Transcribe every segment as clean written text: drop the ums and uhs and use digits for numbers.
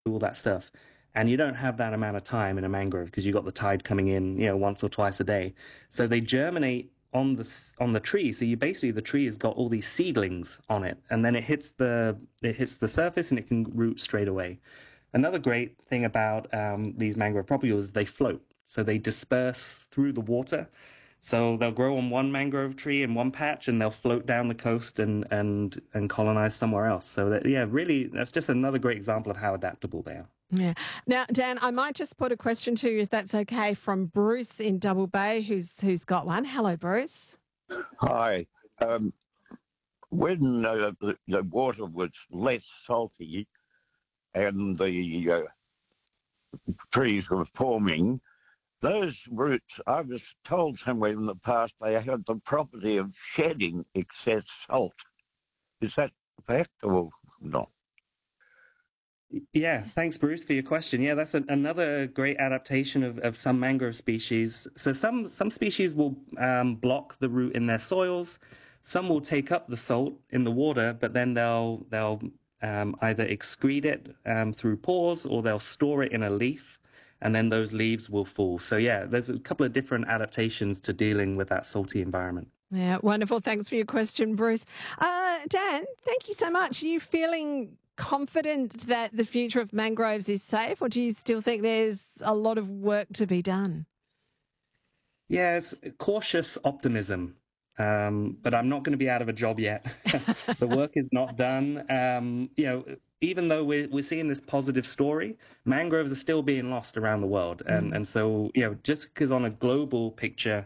all that stuff. And you don't have that amount of time in a mangrove because you've got the tide coming in, once or twice a day. So they germinate on the tree. So you basically the tree has got all these seedlings on it, and then it hits the surface and it can root straight away. Another great thing about these mangrove propagules is they float, so they disperse through the water. So they'll grow on one mangrove tree in one patch, and they'll float down the coast and colonize somewhere else. So that, yeah, really, that's just another great example of how adaptable they are. Yeah. Now, Dan, I might just put a question to you, if that's okay, from Bruce in Double Bay, who's got one. Hello, Bruce. Hi. Um, when the water was less salty and the trees were forming, those roots, I was told somewhere in the past, they had the property of shedding excess salt. Is that a fact or not? Yeah, thanks, Bruce, for your question. Yeah, that's another great adaptation of some mangrove species. So some species will block the root in their soils. Some will take up the salt in the water, but then they'll either excrete it through pores, or they'll store it in a leaf, and then those leaves will fall. So yeah, there's a couple of different adaptations to dealing with that salty environment. Yeah, wonderful. Thanks for your question, Bruce. Dan, thank you so much. Are you feeling confident that the future of mangroves is safe, or do you still think there's a lot of work to be done? Yeah, it's cautious optimism, but I'm not going to be out of a job yet. The work is not done. Even though we're seeing this positive story, mangroves are still being lost around the world, and so just because on a global picture,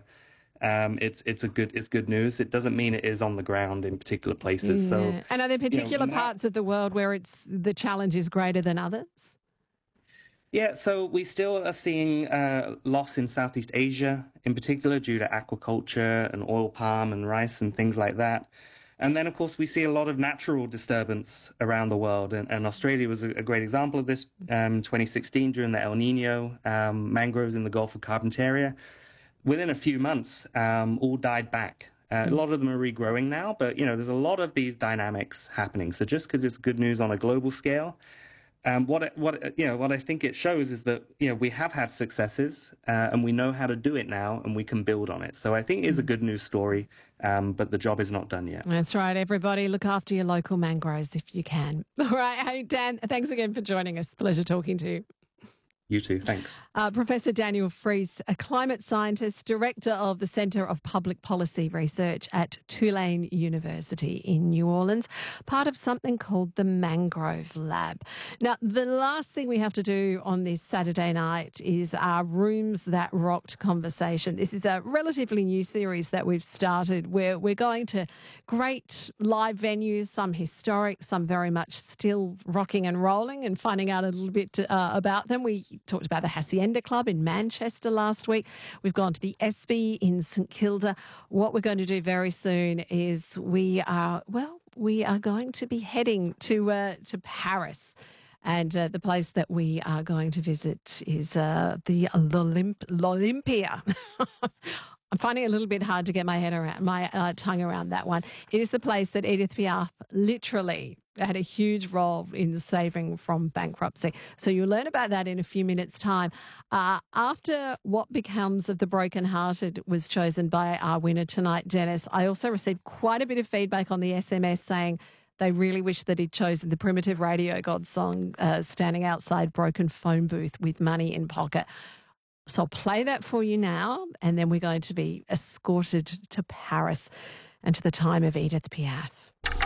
it's good news. It doesn't mean it is on the ground in particular places. Yeah. So, and are there particular parts of the world where the challenge is greater than others? Yeah, so we still are seeing loss in Southeast Asia, in particular due to aquaculture and oil palm and rice and things like that. And then, of course, we see a lot of natural disturbance around the world. And Australia was a great example of this. 2016, during the El Nino, mangroves in the Gulf of Carpentaria, within a few months, all died back. A lot of them are regrowing now, but, there's a lot of these dynamics happening. So just because it's good news on a global scale, what I think it shows is that we have had successes, and we know how to do it now, and we can build on it. So I think it is a good news story, but the job is not done yet. That's right, everybody. Look after your local mangroves if you can. All right. Hey, Dan, thanks again for joining us. Pleasure talking to you. You too. Thanks. Professor Daniel Fries, a climate scientist, director of the Centre of Public Policy Research at Tulane University in New Orleans, part of something called the Mangrove Lab. Now, the last thing we have to do on this Saturday night is our Rooms That Rocked conversation. This is a relatively new series that we've started where we're going to great live venues, some historic, some very much still rocking and rolling, and finding out a little bit about them. We talked about the Hacienda Club in Manchester last week. We've gone to the Espy in St Kilda. What we're going to do very soon is we are going to be heading to Paris. And the place that we are going to visit is the L'Olympia. I'm finding it a little bit hard to get my tongue around that one. It is the place that Edith Piaf literally had a huge role in saving from bankruptcy. So you'll learn about that in a few minutes' time. After What Becomes of the Brokenhearted was chosen by our winner tonight, Dennis, I also received quite a bit of feedback on the SMS saying they really wish that he'd chosen the Primitive Radio God song, Standing Outside Broken Phone Booth with Money in Pocket. So I'll play that for you now, and then we're going to be escorted to Paris and to the time of Edith Piaf.